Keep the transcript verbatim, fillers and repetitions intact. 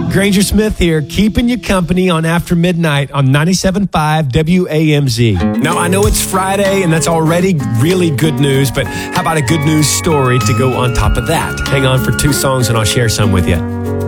Granger Smith here, keeping you company on After Midnight on ninety-seven point five W A M Z. Now, I know it's Friday, and that's already really good news, but how about a good news story to go on top of that? Hang on for two songs, and I'll share some with you.